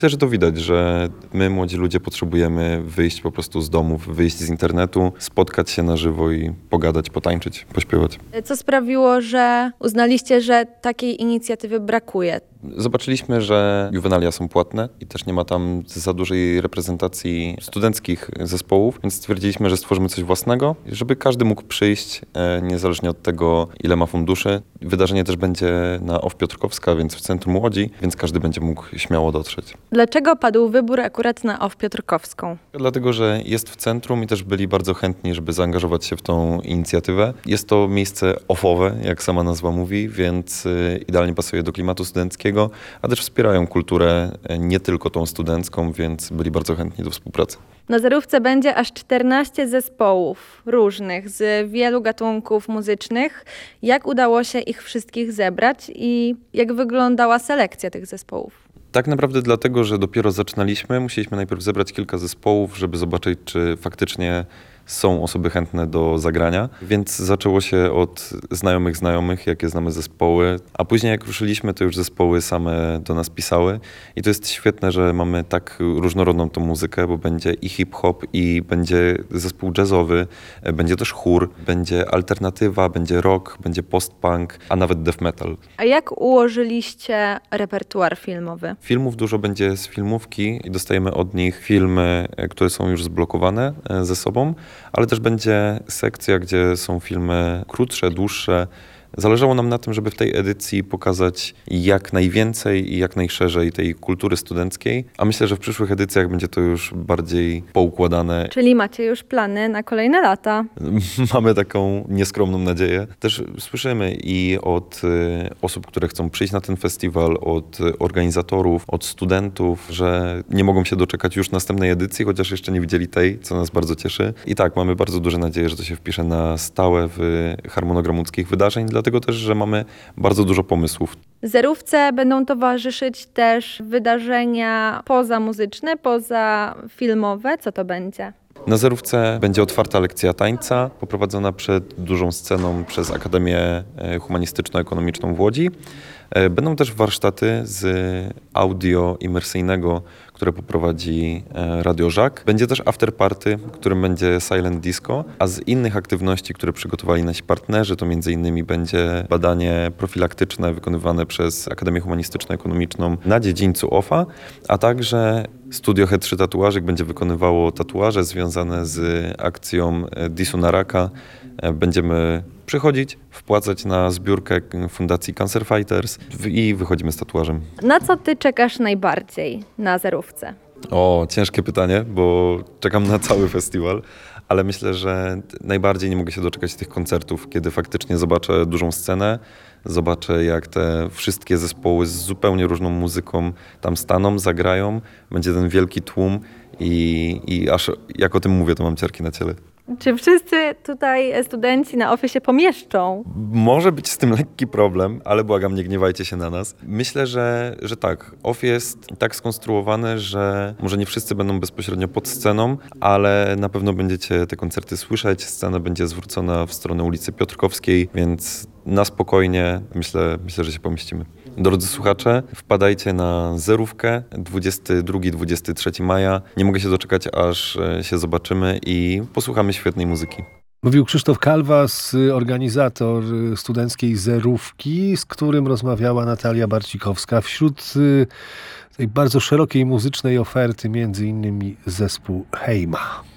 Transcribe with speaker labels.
Speaker 1: Też to widać, że my, młodzi ludzie, potrzebujemy wyjść po prostu z domów, wyjść z internetu, spotkać się na żywo i pogadać, potańczyć, pośpiewać.
Speaker 2: Co sprawiło, że uznaliście, że takiej inicjatywy brakuje?
Speaker 1: Zobaczyliśmy, że juwenalia są płatne i też nie ma tam za dużej reprezentacji studenckich zespołów, więc stwierdziliśmy, że stworzymy coś własnego, żeby każdy mógł przyjść, niezależnie od tego, ile ma funduszy. Wydarzenie też będzie na OFF Piotrkowska, więc w centrum Łodzi, więc każdy będzie mógł śmiało dotrzeć.
Speaker 2: Dlaczego padł wybór akurat na OFF Piotrkowską?
Speaker 1: Dlatego, że jest w centrum i też byli bardzo chętni, żeby zaangażować się w tą inicjatywę. Jest to miejsce offowe, jak sama nazwa mówi, więc idealnie pasuje do klimatu studenckiego, a też wspierają kulturę nie tylko tą studencką, więc byli bardzo chętni do współpracy.
Speaker 2: Na Zerówce będzie aż 14 zespołów różnych z wielu gatunków muzycznych. Jak udało się ich wszystkich zebrać i jak wyglądała selekcja tych zespołów?
Speaker 1: Tak naprawdę dlatego, że dopiero zaczynaliśmy, musieliśmy najpierw zebrać kilka zespołów, żeby zobaczyć, czy faktycznie są osoby chętne do zagrania, więc zaczęło się od znajomych, jakie znamy zespoły, a później jak ruszyliśmy, to już zespoły same do nas pisały i to jest świetne, że mamy tak różnorodną tą muzykę, bo będzie i hip-hop, i będzie zespół jazzowy, będzie też chór, będzie alternatywa, będzie rock, będzie post-punk, a nawet death metal.
Speaker 2: A jak ułożyliście repertuar filmowy?
Speaker 1: Filmów dużo będzie z filmówki i dostajemy od nich filmy, które są już zblokowane ze sobą, ale też będzie sekcja, gdzie są filmy krótsze, dłuższe. Zależało nam na tym, żeby w tej edycji pokazać jak najwięcej i jak najszerzej tej kultury studenckiej, a myślę, że w przyszłych edycjach będzie to już bardziej poukładane.
Speaker 2: Czyli macie już plany na kolejne lata?
Speaker 1: Mamy taką nieskromną nadzieję. Też słyszymy i od osób, które chcą przyjść na ten festiwal, od organizatorów, od studentów, że nie mogą się doczekać już następnej edycji, chociaż jeszcze nie widzieli tej, co nas bardzo cieszy. I tak, mamy bardzo duże nadzieję, że to się wpisze na stałe w harmonogram łódzkich wydarzeń, dlatego też, że mamy bardzo dużo pomysłów.
Speaker 2: Zerówce będą towarzyszyć też wydarzenia pozamuzyczne, pozafilmowe. Co to będzie?
Speaker 1: Na Zerówce będzie otwarta lekcja tańca, poprowadzona przed dużą sceną przez Akademię Humanistyczno-Ekonomiczną w Łodzi. Będą też warsztaty z audio imersyjnego, które poprowadzi Radio Żak. Będzie też afterparty, którym będzie silent disco, a z innych aktywności, które przygotowali nasi partnerzy, to m.in. będzie badanie profilaktyczne wykonywane przez Akademię Humanistyczno-Ekonomiczną na dziedzińcu OFA, a także Studio He3 Tatuażyk będzie wykonywało tatuaże związane z akcją Disu na raka. Będziemy przychodzić, wpłacać na zbiórkę Fundacji Cancer Fighters i wychodzimy z tatuażem.
Speaker 2: Na co ty czekasz najbardziej na Zerówce?
Speaker 1: O, ciężkie pytanie, bo czekam na cały festiwal, ale myślę, że najbardziej nie mogę się doczekać tych koncertów, kiedy faktycznie zobaczę dużą scenę, zobaczę jak te wszystkie zespoły z zupełnie różną muzyką tam staną, zagrają, będzie ten wielki tłum i aż jak o tym mówię, to mam ciarki na ciele.
Speaker 2: Czy wszyscy tutaj studenci na OFF się pomieszczą?
Speaker 1: Może być z tym lekki problem, ale błagam, nie gniewajcie się na nas. Myślę, że tak. OFF jest tak skonstruowany, że może nie wszyscy będą bezpośrednio pod sceną, ale na pewno będziecie te koncerty słyszeć. Scena będzie zwrócona w stronę ulicy Piotrkowskiej, więc na spokojnie myślę, że się pomieścimy. Drodzy słuchacze, wpadajcie na Zerówkę 22-23 maja. Nie mogę się doczekać, aż się zobaczymy i posłuchamy świetnej muzyki.
Speaker 3: Mówił Krzysztof Kalwas, organizator studenckiej Zerówki, z którym rozmawiała Natalia Barcikowska. Wśród tej bardzo szerokiej muzycznej oferty między innymi zespół Hejma.